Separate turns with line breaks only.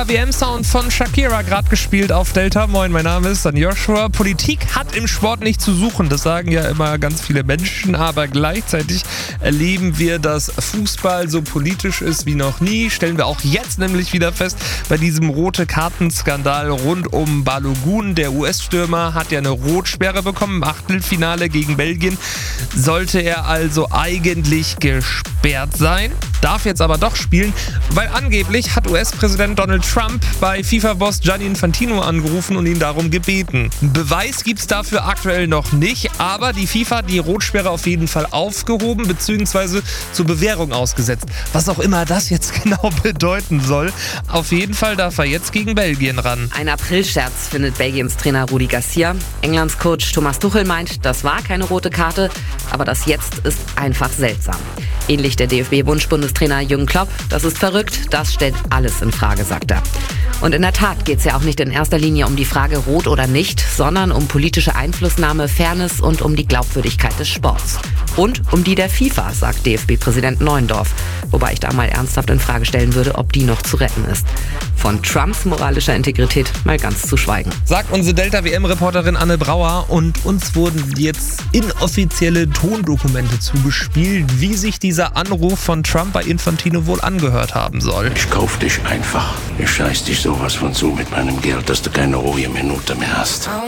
Neuer WM-Sound von Shakira gerade gespielt auf Delta. Moin, mein Name ist dann Joshua. Politik hat im Sport nicht zu suchen, das sagen ja immer ganz viele Menschen, aber gleichzeitig erleben wir, dass Fußball so politisch ist wie noch nie. Stellen wir auch jetzt nämlich wieder fest, bei diesem rote-Karten-Skandal rund um Balogun. Der US-Stürmer hat ja eine Rotsperre bekommen im Achtelfinale gegen Belgien. Sollte er also eigentlich gesperrt sein, darf jetzt aber doch spielen, weil angeblich hat US-Präsident Donald Trump bei FIFA-Boss Gianni Infantino angerufen und ihn darum gebeten. Beweis gibt's dafür aktuell noch nicht, aber die FIFA hat die Rotsperre auf jeden Fall aufgehoben bzw. zur Bewährung ausgesetzt. Was auch immer das jetzt genau bedeuten soll. Auf jeden Fall darf er jetzt gegen Belgien ran.
Ein Aprilscherz, findet Belgiens Trainer Rudi Garcia. Englands Coach Thomas Tuchel meint, das war keine rote Karte, aber das jetzt ist einfach seltsam. Ähnlich der DFB-Wunschbundestrainer Jürgen Klopp. Das ist verrückt, das stellt alles in Frage, sagt er. Und in der Tat geht es ja auch nicht in erster Linie um die Frage rot oder nicht, sondern um politische Einflussnahme, Fairness und um die Glaubwürdigkeit des Sports. Und um die der FIFA, sagt DFB-Präsident Neuendorf. Wobei ich da mal ernsthaft in Frage stellen würde, ob die noch zu retten ist. Von Trumps moralischer Integrität mal ganz zu schweigen.
Sagt unsere Delta-WM-Reporterin Anne Brauer, und uns wurden jetzt inoffizielle Tondokumente zugespielt, wie sich dieser Anruf von Trump bei Infantino wohl angehört haben soll.
Ich kauf dich einfach. Ich scheiß dich sowas von zu mit meinem Geld, dass du keine ruhige Minute mehr hast.